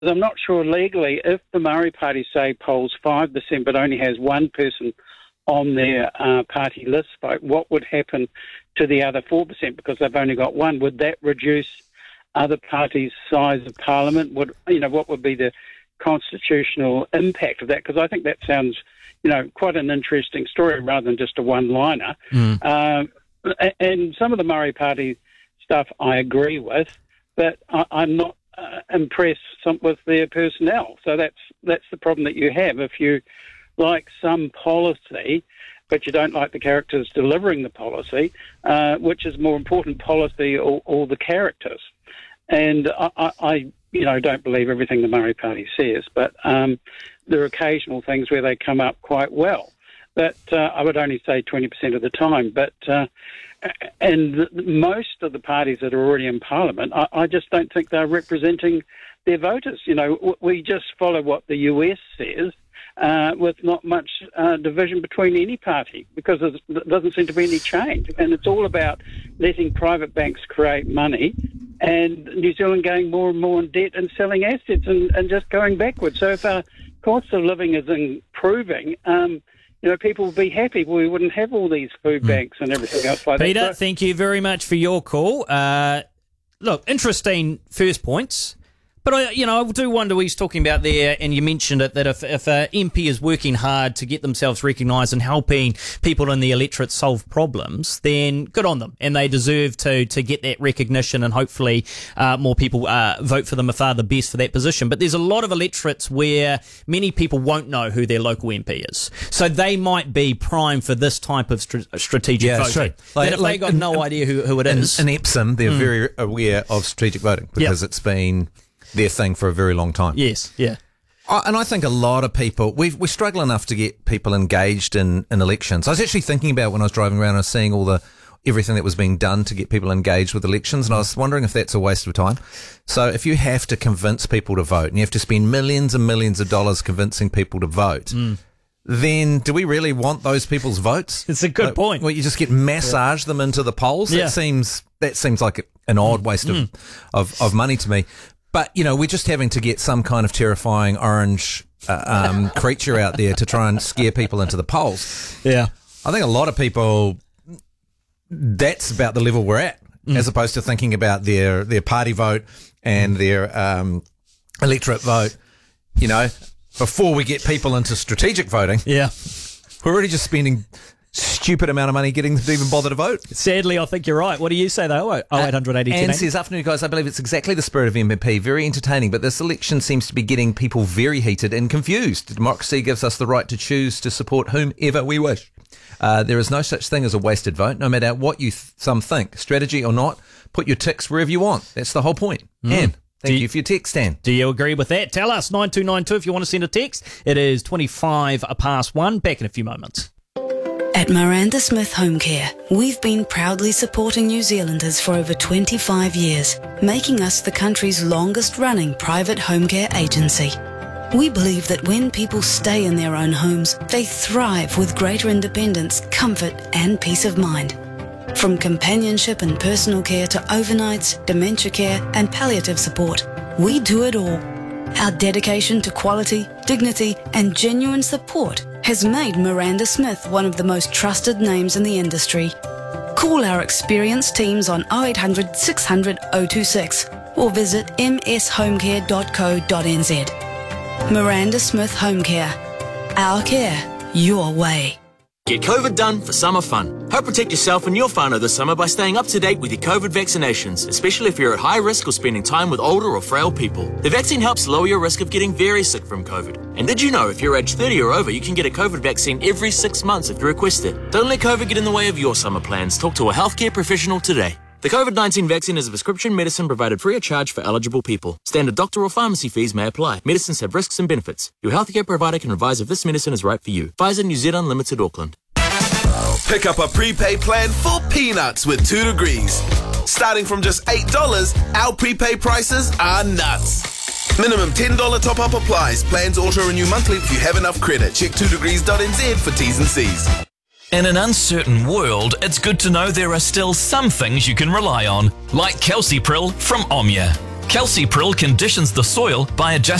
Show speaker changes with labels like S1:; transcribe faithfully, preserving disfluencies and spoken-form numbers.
S1: I'm not sure legally if the Murray Party, say, polls five percent but only has one person on their uh, party list vote, what would happen to the other four percent because they've only got one? Would that reduce other parties' size of parliament? Would you know what would be the constitutional impact of that? Because I think that sounds, you know, quite an interesting story rather than just a one-liner.
S2: Mm.
S1: Um, and some of the Murray Party stuff I agree with, but I, I'm not uh, impressed some, with their personnel. So that's that's the problem that you have. If you like some policy, but you don't like the characters delivering the policy, uh, which is more important, policy or, or the characters? And I, I, I, you know, don't believe everything the Murray Party says, but um, there are occasional things where they come up quite well. But uh, I would only say twenty percent of the time. But uh, and the, most of the parties that are already in Parliament, I, I just don't think they're representing their voters. You know, we just follow what the U S says, uh, with not much uh, division between any party, because there doesn't seem to be any change. And it's all about letting private banks create money and New Zealand going more and more in debt and selling assets and, and just going backwards. So if our cost of living is improving, um, you know, people would be happy. We wouldn't have all these food banks and everything else like
S2: Peter,
S1: that. Peter,
S2: thank you very much for your call. Uh, look, interesting first points. But, I, you know, I do wonder what he's talking about there, and you mentioned it, that if, if an M P is working hard to get themselves recognised and helping people in the electorate solve problems, then good on them, and they deserve to to get that recognition, and hopefully uh, more people uh, vote for them if they're the best for that position. But there's a lot of electorates where many people won't know who their local M P is, so they might be prime for this type of str- strategic
S3: yeah,
S2: voting.
S3: True.
S2: Like,
S3: Like,
S2: if
S3: like
S2: they got
S3: in,
S2: no idea who, who it
S3: in,
S2: is.
S3: In Epsom, they're
S2: Mm.
S3: very aware of strategic voting because yep. it's been their thing for a very long time.
S2: Yes, yeah.
S3: I, and I think a lot of people, we we struggle enough to get people engaged in, in elections. I was actually thinking about when I was driving around, I was seeing all the everything that was being done to get people engaged with elections, and I was wondering if that's a waste of time. So if you have to convince people to vote, and you have to spend millions and millions of dollars convincing people to vote, mm. then do we really want those people's votes?
S2: It's a good like, point.
S3: Well, you just get massage yeah. them into the polls.
S2: Yeah.
S3: That seems that seems like an odd waste mm. of, of, of money to me. But, you know, we're just having to get some kind of terrifying orange uh, um, creature out there to try and scare people into the polls.
S2: Yeah.
S3: I think a lot of people, that's about the level we're at, mm. as opposed to thinking about their, their party vote and their um, electorate vote. You know, before we get people into strategic voting,
S2: yeah,
S3: we're already just spending stupid amount of money getting them to even bother to vote.
S2: Sadly, I think you're right. What do you say, though? oh eight hundred eighty
S3: Anne says, afternoon, guys. I believe it's exactly the spirit of M P. Very entertaining, but this election seems to be getting people very heated and confused. Democracy gives us the right to choose to support whomever we wish. Uh, there is no such thing as a wasted vote, no matter what you th- some think, strategy or not. Put your ticks wherever you want. That's the whole point. Mm. Anne, thank you, you for your text, Anne.
S2: Do you agree with that? Tell us, nine two nine two, if you want to send a text. It is twenty-five past one. Back in a few moments.
S4: At Miranda Smith Home Care, we've been proudly supporting New Zealanders for over twenty-five years, making us the country's longest-running private home care agency. We believe that when people stay in their own homes, they thrive with greater independence, comfort and peace of mind. From companionship and personal care to overnights, dementia care and palliative support, we do it all. Our dedication to quality, dignity and genuine support has made Miranda Smith one of the most trusted names in the industry. Call our experienced teams on oh eight hundred, six hundred, oh two six or visit m s home care dot co dot n z. Miranda Smith Home Care. Our care, your way.
S5: Get COVID done for summer fun. Help protect yourself and your whānau this summer by staying up to date with your COVID vaccinations, especially if you're at high risk or spending time with older or frail people. The vaccine helps lower your risk of getting very sick from COVID. And did you know if you're age thirty or over, you can get a COVID vaccine every six months if you request it? Don't let COVID get in the way of your summer plans. Talk to a healthcare professional today. The COVID nineteen vaccine is a prescription medicine provided free of charge for eligible people. Standard doctor or pharmacy fees may apply. Medicines have risks and benefits. Your healthcare provider can advise if this medicine is right for you. Pfizer New Zealand Limited, Auckland.
S6: Pick up a prepaid plan for peanuts with two degrees. Starting from just eight dollars, our prepaid prices are nuts. Minimum ten dollars top-up applies. Plans auto-renew monthly if you have enough credit. Check two degrees dot n z for T's and C's.
S7: In an uncertain world, it's good to know there are still some things you can rely on, like Calcipril from Omnia. Kelsey Prill conditions the soil by adjusting